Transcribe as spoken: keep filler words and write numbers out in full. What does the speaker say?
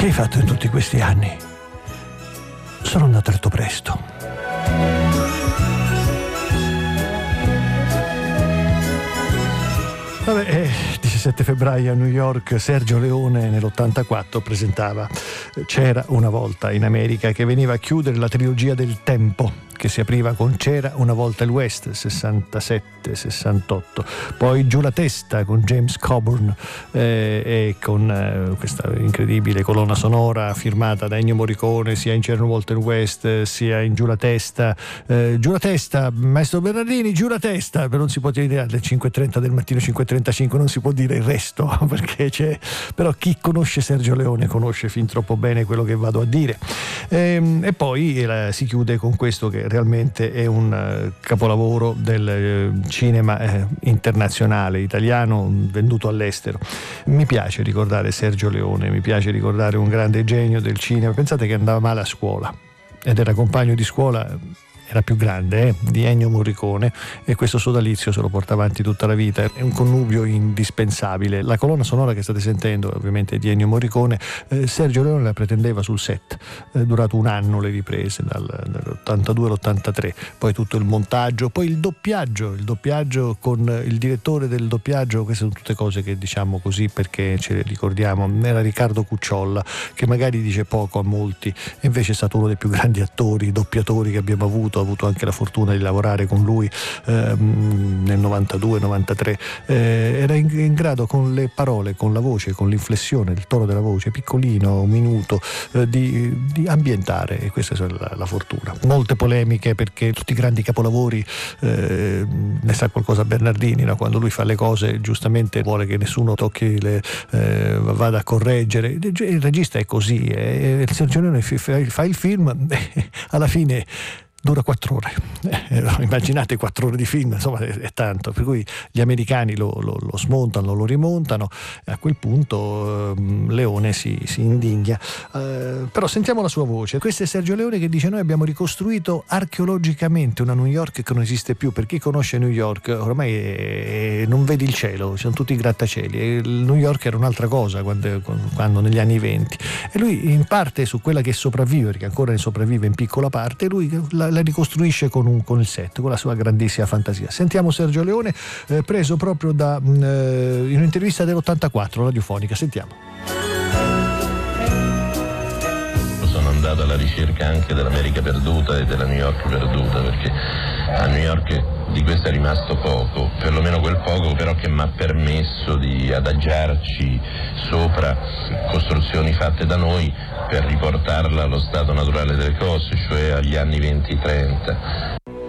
Che hai fatto in tutti questi anni? Sono andato a letto presto. Vabbè, eh, diciassette febbraio a New York, Sergio Leone nell'ottantaquattro presentava C'era una volta in America, che veniva a chiudere la trilogia del tempo, che si apriva con C'era una volta il West, sessantasette sessantotto, poi Giù la testa con James Coburn eh, e con eh, questa incredibile colonna sonora firmata da Ennio Morricone sia in C'era una volta il West sia in Giù la testa. eh, Giù la testa, maestro Bernardini, giù la testa, però non si può dire alle cinque e trenta del mattino, cinque e trentacinque, non si può dire il resto perché c'è, però chi conosce Sergio Leone conosce fin troppo bene quello che vado a dire. e, e poi eh, si chiude con questo che realmente è un uh, capolavoro del uh, cinema eh, internazionale italiano venduto all'estero. Mi piace ricordare Sergio Leone, mi piace ricordare un grande genio del cinema. Pensate che andava male a scuola ed era compagno di scuola, era più grande eh, di Ennio Morricone, e questo sodalizio se lo porta avanti tutta la vita. È un connubio indispensabile. La colonna sonora che state sentendo ovviamente è di Ennio Morricone. eh, Sergio Leone la pretendeva sul set, è eh, durato un anno le riprese, dal, dall'ottantadue all'ottantatré, poi tutto il montaggio, poi il doppiaggio il doppiaggio con il direttore del doppiaggio. Queste sono tutte cose che diciamo così perché ce le ricordiamo. Era Riccardo Cucciolla, che magari dice poco a molti, e invece è stato uno dei più grandi attori, doppiatori che abbiamo avuto. Ho avuto anche la fortuna di lavorare con lui ehm, nel novantadue novantatré. Eh, era in, in grado con le parole, con la voce, con l'inflessione, il tono della voce, piccolino, un minuto, eh, di, di ambientare, e questa è la, la fortuna. Molte polemiche perché tutti i grandi capolavori, eh, ne sa qualcosa Bernardini, no? Quando lui fa le cose giustamente vuole che nessuno tocchi le, eh, vada a correggere. Il regista è così, eh, il Sergio Leone fa il film eh, alla fine dura quattro ore. Eh, immaginate quattro ore di film, insomma è, è tanto, per cui gli americani lo, lo, lo smontano, lo rimontano, e a quel punto eh, Leone si, si indigna. Eh, però sentiamo la sua voce. Questo è Sergio Leone che dice: noi abbiamo ricostruito archeologicamente una New York che non esiste più. Per chi conosce New York ormai è, è, non vedi il cielo, ci sono tutti i grattacieli, e il New York era un'altra cosa quando, quando negli anni venti, e lui in parte su quella che sopravvive, perché ancora ne sopravvive in piccola parte, lui la la ricostruisce con, un, con il set, con la sua grandissima fantasia. Sentiamo Sergio Leone eh, preso proprio da eh, in un'intervista dell'ottantaquattro radiofonica. Sentiamo. Sono andato alla ricerca anche dell'America perduta e della New York perduta, perché a New York di questo è rimasto poco, perlomeno quel poco però che mi ha permesso di adagiarci sopra costruzioni fatte da noi per riportarla allo stato naturale delle cose, cioè agli anni venti trenta.